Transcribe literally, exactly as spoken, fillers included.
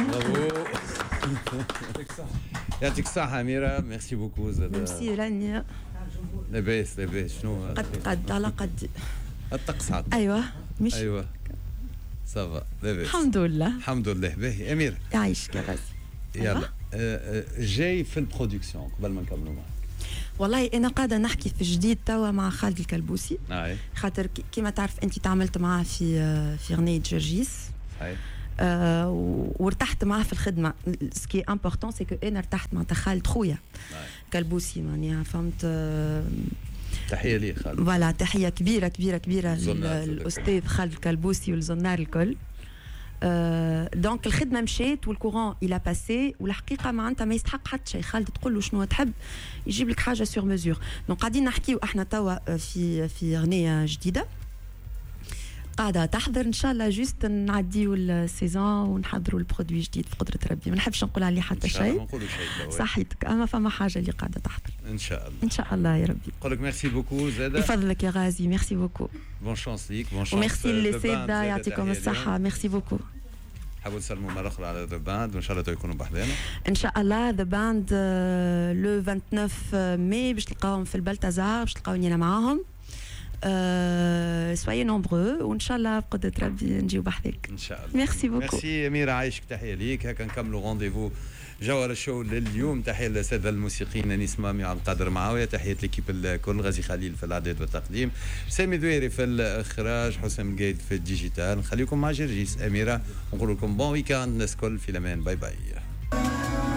برافو. يعطيك الصحة أميرة. ميرسي بوكو زاد. ميرسي رانيا. لاباس لاباس شنو قد قد على قد. الطقس عاد. أيوة مش. أيوة صافا لاباس. الحمد لله. الحمد لله. باهي أميرة. يعيشك يا غازي. يلا جاي في البرودكسيون قبل ما نكملوا معك. والله انا قاعده نحكي في جديد توا مع خالد الكلبوسي. اي خاطر كيما تعرف انت تعاملت معاه في في غنية جرجيس. صحيح. آه وارتحت معاه في الخدمه. سكي امبورطون سي كو انا ارتحت مع خالد خويا كلبوسي معناها فهمت. آه تحيه لي خالد. فوالا تحيه كبيره كبيره كبيره للاستاذ خالد الكلبوسي والزنار الكل. آه دونك الخدمه مشيت والكورون الى باسي والحقيقه معناتها ما يستحق حتى شيء. خالد تقول له شنو تحب يجيب لك حاجه سور ميزور. دونك قاعدين نحكيو احنا توا في في اغنيه جديده قاعده تحضر ان شاء الله. جوست نعديو السيزون ونحضروا البرودوي جديد بقدره ربي. ما نحبش نقول عليه حتى شيء. ما نقولوا شيء. صحيتك اما فما حاجه اللي قاعده تحضر ان شاء الله. ان شاء الله يا ربي. نقول لك ميرسي بوكو زاده. بفضلك يا غازي. ميرسي بوكو. بون شانس ليك. بون شانس. وميرسي للسيدة يعطيكم الصحه. ميرسي بوكو. حابوا نسلموا مرة أخرى على ذا باند وإن شاء الله يكونوا بحذانا. إن شاء الله ذا باند لو تسعة وعشرين ماي باش تلقاهم في البلتازار باش تلقاوني أنا معاهم. سويي نومبرو وإن شاء الله بقدرة ربي نجيو بحذاك. إن شاء الله. ميرسي بوكو. ميرسي أميرة عايشك. تحية ليك. هكا نكملوا رونديفو جوهر الشو لليوم. تحية للسادة الموسيقيين أنيس مامي وعبد القادر معاوية. تحية ليكيب الكل. غازي خليل في الإعداد والتقديم. سامي دويري في الإخراج. حسام قايد في الديجيتال. نخليكم مع جرجيس. أميرة نقول لكم بون ويكاند. الناس كل في الأمان. باي باي.